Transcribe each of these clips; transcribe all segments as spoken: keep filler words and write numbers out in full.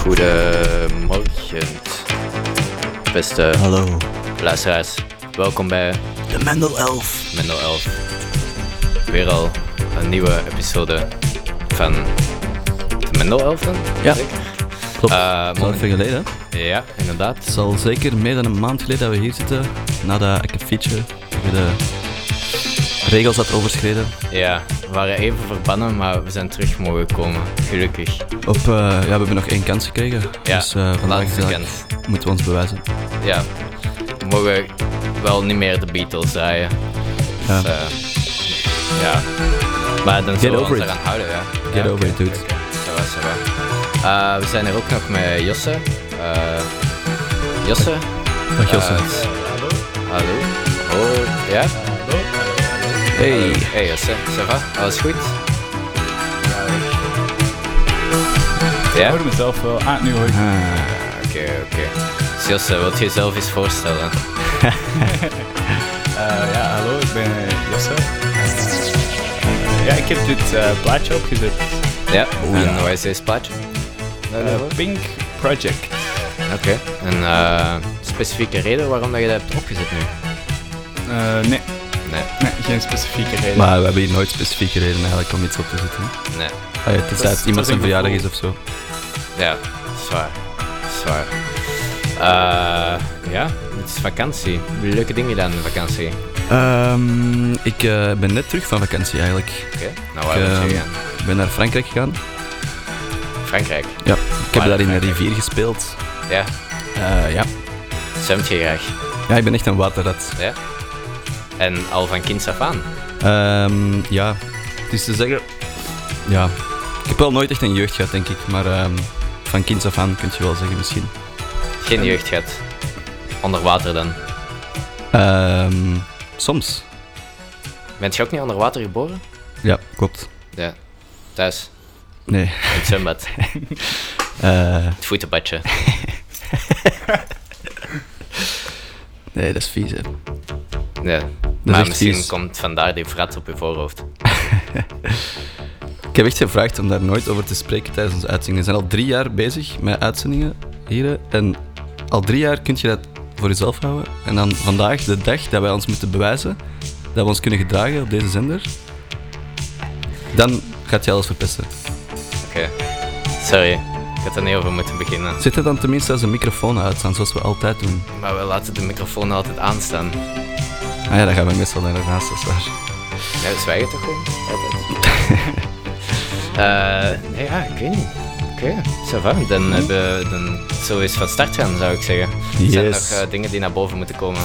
Goedemorgen, beste Hallo. luisteraars. Welkom bij De Mendel Elf. Mendel elf. Weer al een nieuwe episode van de Mendel elf dan? Ja, zeker? klopt. Uh, Dat is al even geleden. Ja, inderdaad. Het is al zeker meer dan een maand geleden dat we hier zitten. Nadat ik een feature de regels had overschreden. Ja, we waren even verbannen, maar we zijn terug mogen komen. Gelukkig. Op, uh, ja, we hebben nog één kans gekregen. Ja, dus uh, vandaag laatste is kans. moeten we ons bewijzen. Ja, we mogen wel niet meer de Beatles draaien. Ja. Dus, uh, ja. Maar dan zullen we over ons it. eraan houden, ja. Get ja, over okay, it, dude. okay. Ça va, ça va. Uh, we zijn er ook nog met Josse. Uh, Josse? Dag Josse. Uh, hallo. Hallo. Oh, ja? Hallo. Hey. Hey Josse, ça va? Alles goed? Ik Ja? hoor mezelf wel. Ah, nu hoor ik. Ah, oké, oké. Dus Josse, wilt je jezelf eens voorstellen? Uh, ja, hallo, ik ben Josse. Uh, ja, ik heb dit uh, plaatje opgezet. Ja? Oh, en ja. wat is deze plaatje? Uh, Pink Project. Oké. Okay. En uh, specifieke reden waarom dat je dat hebt opgezet nu? Uh, nee. Nee. nee, geen specifieke reden. Maar we hebben hier nooit specifieke reden eigenlijk om iets op te zetten. Nee. Ah, ja, tenzij Dat het is- iemand dat is zijn een verjaardag is gevoel. of zo. Ja, zwaar. Zwaar. Uh, ja, het is vakantie. Leuke dingen gedaan in de vakantie. Um, ik uh, ben net terug van vakantie eigenlijk. Oké, okay. Nou waar Ik, ben je uh, gegaan? Ik ben naar Frankrijk gegaan. Frankrijk. Ja, ik heb Waar daar in in een Frankrijk? rivier gespeeld. Ja, Uh, ja. zwemt je graag. ja, ik ben echt een waterrat. Ja. En al van kinds af aan. Um, ja, het is te zeggen... Ja, ik heb wel nooit echt een jeugd gehad, denk ik. Maar um, van kinds af aan kun je wel zeggen, misschien. Geen jeugd gehad. Onder water dan. Um, soms. Bent je ook niet onder water geboren? Ja, klopt. Ja. Thuis. Nee. In het zwembad. Uh, Het voetenbadje. nee, dat is vies, hè. Ja. is Maar echt misschien vies. komt vandaar die frat op je voorhoofd. Ik heb echt gevraagd om daar nooit over te spreken tijdens onze uitzendingen. We zijn al drie jaar bezig met uitzendingen hier. En al drie jaar kun je dat voor jezelf houden. En dan vandaag, de dag dat wij ons moeten bewijzen dat we ons kunnen gedragen op deze zender, dan gaat je alles verpesten. Oké. Okay. Sorry. Ik had er niet over moeten beginnen. Zit er dan tenminste als een microfoon uitstaan, zoals we altijd doen? Maar we laten de microfoon altijd aanstaan. Ah ja, dan gaan we meestal naar daarnaast, dat is waar. Ja, we zwijgen toch gewoon? Altijd. uh, nee, ja, ik weet niet. Oké, okay. Ça va. Dan, hebben we- dan zullen we eens van start gaan, zou ik zeggen. Er zijn Yes. nog uh, dingen die naar boven moeten komen.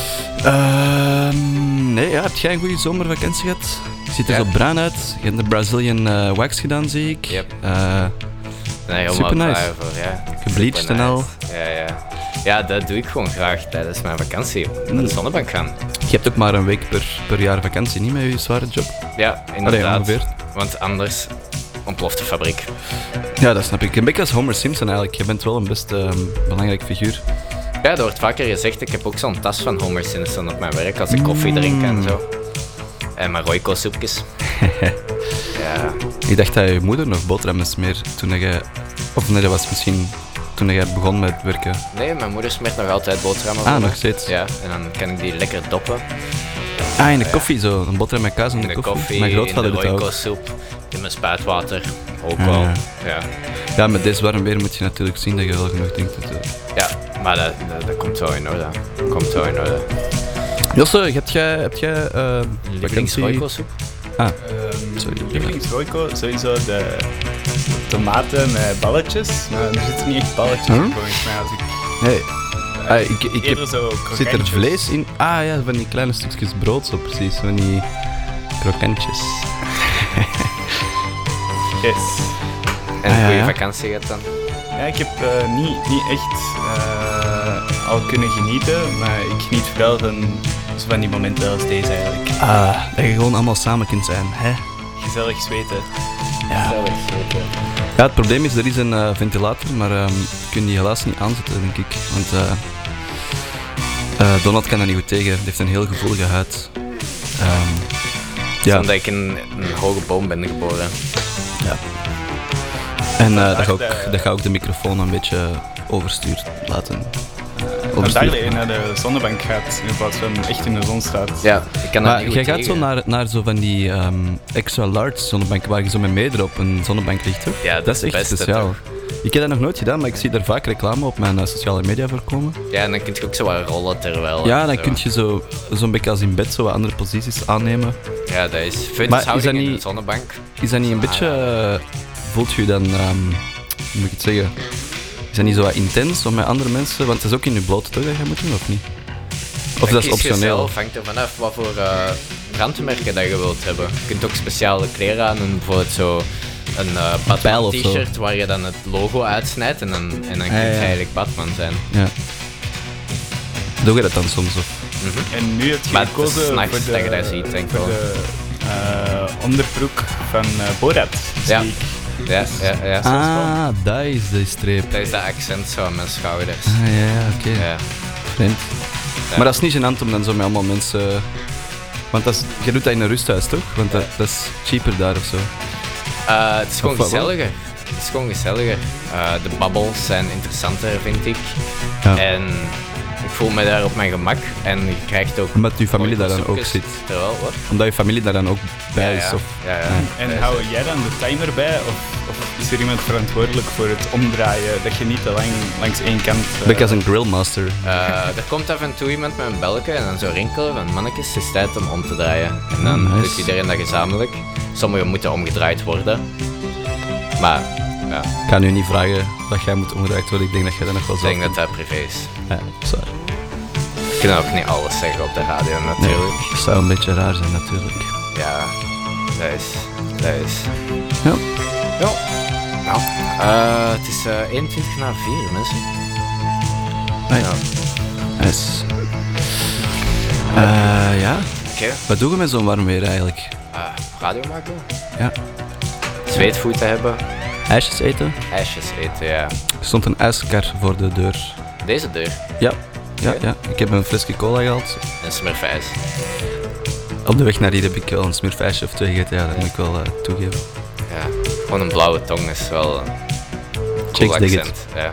Ehm, nee, ja, heb jij een goede zomervakantie gehad? Je ziet er Ja. zo bruin uit. Je hebt de Brazilian uh, wax gedaan, zie ik. Yep. Uh, Nee, helemaal Super nice. klaar voor, ja. Gebleached Super en al. nice. Ja, ja. Ja, dat doe ik gewoon graag tijdens mijn vakantie. Naar de zonnebank gaan. je hebt ook maar een week per, per jaar vakantie, niet met je zware job? Ja, inderdaad. ongeveer. Want anders ontploft de fabriek. Ja, dat snap ik. Een beetje als Homer Simpson eigenlijk. Je bent wel een best um, belangrijk figuur. Ja, dat wordt vaker gezegd. Ik heb ook zo'n tas van Homer Simpson op mijn werk als ik koffie drink en zo. En mijn Royco soepjes. Ja. Ik dacht dat je moeder nog boterhammen smeert toen je... Of nee, dat was misschien toen je begon met werken. Nee, mijn moeder smeert nog altijd boterhammen. Ah, voor me. nog steeds? Ja, en dan kan ik die lekker doppen. Ah, in de koffie zo. Een boterham met kaas in In de, de koffie, Mijn in grootvader de doet dat Royco ook. soep, in mijn spuitwater. Ook Ah. wel. Ja. Ja, met deze warm weer moet je natuurlijk zien dat je wel genoeg drinkt. Dus, uh. ja, maar dat, dat, dat komt wel in orde. Dat komt wel in orde. Josse, heb jij, heb jij uh, Lievelings vakantie... Royco soep? Ah, Um, Sorry. Lievelings Royco, sowieso de tomaten met balletjes. Maar er zitten niet echt balletjes Huh? in volgens mij. Als ik, hey. Ah, ik, ik heb, eerder zo zit er krokantjes. vlees in? Ah ja, van die kleine stukjes brood zo precies. Van die krokantjes. Yes. En Ah, een ja, goede ja. vakantie gehad dan? Ja, ik heb uh, niet, niet echt uh, al kunnen genieten, maar ik geniet vooral van, zo van die momenten als deze eigenlijk. Ah, dat je gewoon allemaal samen kunt zijn, hè? Gezellig zweten. Ja. Gezellig, zeker. Ja, het probleem is, er is een uh, ventilator, maar um, je kunt die helaas niet aanzetten, denk ik. Want uh, uh, Donald kan daar niet goed tegen. Hij heeft een heel gevoelige huid. Um, ja. Omdat ik in een hoge boom ben geboren. Ja. En uh, dat, ga ook, dat ga ook de microfoon een beetje overstuur laten. Vandaar dat je naar de zonnebank gaat in plaats van echt in de zon staat. Ja, ik kan dat maar niet jij goed gaat zo tegen. naar, naar zo van die um, extra large zonnebanken waar je zo met meerdere op een zonnebank ligt, toch? Ja, dat, dat is is echt het beste, speciaal. toch? Ik heb dat nog nooit gedaan, maar ik zie er vaak reclame op mijn uh, sociale media voorkomen. Ja, en dan kun je ook zo wat rollen terwijl. Ja, en dan zo. kun je zo, zo'n beetje als in bed zo wat andere posities aannemen. Ja, dat is. Maar Funnishouding is dat in niet- de zonnebank. Is dat niet een beetje... Uh, voelt je dan... Um, hoe moet ik het zeggen? Is dat niet zo wat intens om met andere mensen... Want het is ook in je blote toch dat je moet doen, of niet? Of dat is kies je optioneel? zelf, hangt er vanaf wat voor uh, brandmerken dat je wilt hebben. Je kunt ook speciale kleren aan doen, bijvoorbeeld zo een uh, pijl Batman of zo. t-shirt waar je dan het logo uitsnijdt en dan, en dan kun Ah, je ja. eigenlijk Batman zijn. Ja. Doe je dat dan soms, of? En nu heb je Maar het is gekozen s'nachts voor de, dat je dat ziet, denk ik voor wel. de uh, onderbroek van uh, Borat. Ja. zie ik. Ja, ja, ja. Ah, dat is de streep. Dat is dat accent zo aan mijn schouders. Ah, ja, ja, oké. Ja. Vreemd. Ja. Maar dat is niet gênant om dan zo met allemaal mensen... Want dat is, je doet dat in een rusthuis, toch? Want dat, dat is cheaper daar of zo. Uh, het is gewoon Of wat wel? gezelliger. Het is gewoon gezelliger. Uh, de babbels zijn interessanter, vind ik. Ja. En ik voel me daar op mijn gemak. En je krijgt ook... Omdat je familie daar dan ook bezoekers, zit. Terwijl, wat? Omdat je familie daar dan ook bij Ja, is. ja. Of... Ja, ja. En Dat is hou het. jij dan de timer bij? Of, of is er iemand verantwoordelijk voor het omdraaien? Dat je niet te lang langs één kant... uh, Ben ik als een grillmaster. Uh, er komt af en toe iemand met een belke en dan zo rinkelen van mannetjes, het is tijd om om te draaien. En dan Oh, nice. doet iedereen dat gezamenlijk. Sommigen moeten omgedraaid worden. Maar ja, Ik ga nu niet vragen dat jij moet omgedraaid worden. Ik denk dat jij dat nog wel ik zou denk dat dat privé is. Ja, dat is waar. Ik kan ook niet alles zeggen op de radio Nee, natuurlijk. dat zou een beetje raar zijn natuurlijk. Ja, dat is... Dat is... Ja. Ja. Nou, uh, het is uh, eenentwintig na vier, mensen. Nee. Ja. Nice. Uh, ja, Oké, okay. wat doen we met zo'n warm weer eigenlijk? uh, radio maken. Ja. Zweetvoeten hebben. IJsjes eten? IJsjes eten, ja. Er stond een ijskar voor de deur. Deze deur. Ja, ja, ja. Ik heb een flesje cola gehaald. En smurfijs. Op de weg naar hier heb ik wel een smurfijsje of twee gegeten. Ja, dat moet ik wel uh, toegeven. Ja, gewoon een blauwe tong is wel een cool Chicks dig it. accent. Ja.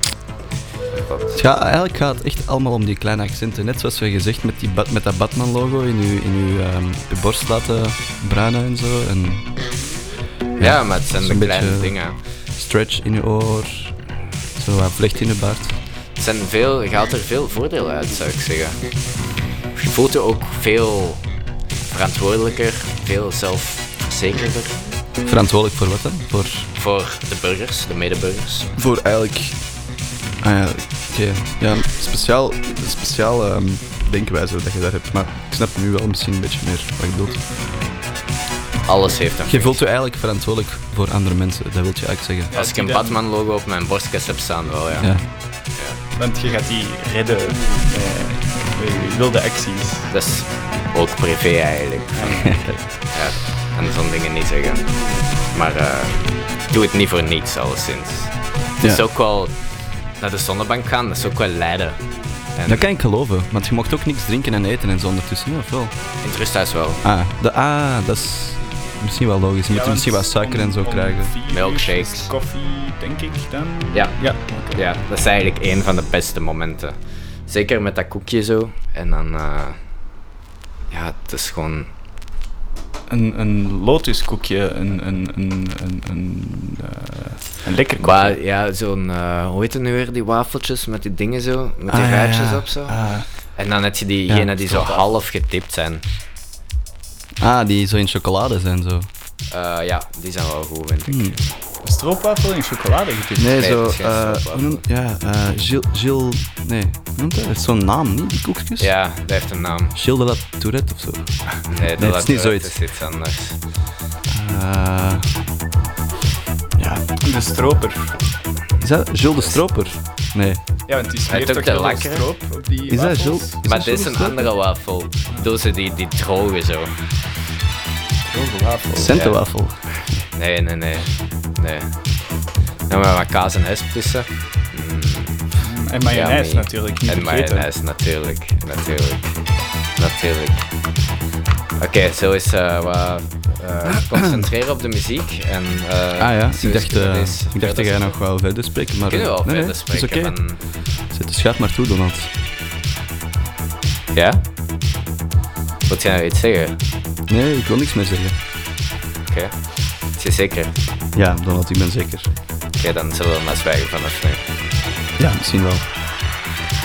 Klopt. Ja, eigenlijk gaat het echt allemaal om die kleine accenten. Net zoals we gezegd met, die bat, met dat Batman-logo in uw, in uw um, je borst laten bruinen en zo. En Ja, maar het zijn de zo'n kleine beetje dingen. stretch in je oor, zo wat vlecht in je baard. Het zijn veel, je haalt er veel voordelen uit, zou ik zeggen. Je voelt je ook veel verantwoordelijker, veel zelfverzekerder Verantwoordelijk voor wat dan? Voor, voor de burgers, de medeburgers. voor eigenlijk... Ah ja, oké. Okay. Ja, speciaal, speciaal um, denkwijze dat je daar hebt. Maar ik snap nu wel misschien een beetje meer wat je bedoelt. Alles heeft een Je voelt je eigenlijk verantwoordelijk voor andere mensen, dat wil je eigenlijk zeggen. Als ik een Batman-logo op mijn borstkast heb staan, wel ja. Ja. Want je gaat die redden met, met wilde acties. Dat is ook privé eigenlijk. Ja, en zo'n dingen niet zeggen. Maar uh, doe het niet voor niets, alleszins. Het is Ja. ook wel naar de zonnebank gaan, dat is ook wel lijden. En Dat kan ik geloven, want je mocht ook niks drinken en eten en zo ondertussen, hè, of wel? in het rusthuis wel. Ah, de, ah, dat is misschien wel logisch. Je moet want misschien wat suiker en zo om- om krijgen. vier uur Milkshakes. is koffie, denk ik dan. Ja. Ja. Ja, dat is eigenlijk een van de beste momenten. Zeker met dat koekje zo. En dan... Uh, ja, het is gewoon... Een, een lotuskoekje, een, een, een, een, een, uh, een lekker koekje. Maar ja, zo'n... Uh, hoe heet het nu weer, die wafeltjes met die dingen zo? Met die Ah, ja, ruitjes ja. op zo. Ah. En dan heb je diegene Ja, die zo half getipt zijn. Ah, die zo in chocolade zijn zo. Uh, ja, die zijn wel goed, vind ik. Hmm. Een stroopwafel in chocolade getipt. Nee, Nee, zo. het is geen eh, stroopwafel. hoe noemt- ja, uh, Gilles, Gilles. Nee, hoe noemt dat? Het is zo'n naam, niet? Die koekjes? Ja, dat heeft een naam. Gilles de la Tourette of zo. Nee, Nee, het is niet zoiets. Dat is iets anders. Uh, ja. De stroper. Is dat Gilles de Stroper? Nee. Ja, want die Hij smeert heeft toch ook de heel veel lakkere. stroop op die Is dat wafels? Gilles? Is Maar dat dit is Gilles een de Stroper? andere wafel. Doe ze die, die droge zo. Droge wafels. Centenwafel. Nee, nee, nee. Nee. En met wat kaas en hesp tussen. En mayonaise Yummy. natuurlijk, niet En vergeten. mayonaise, natuurlijk. Natuurlijk. Natuurlijk. Oké, zo is uh, wat uh, concentreren op de muziek. En, uh, ah ja, ik dacht, uh, eens ik dacht dat jij nog wel verder spreken. Maar, we kunnen wel nee, verder nee, spreken. Is oké. Okay. Zet de schaap maar toe, Donald. Ja? Wilt jij nou iets zeggen? Nee, ik wil niks meer zeggen. Oké. Okay. Is je zeker? Ja, Donald, ik ben zeker. Oké, okay, dan zullen we maar zwijgen vanaf nu. Ja, misschien wel.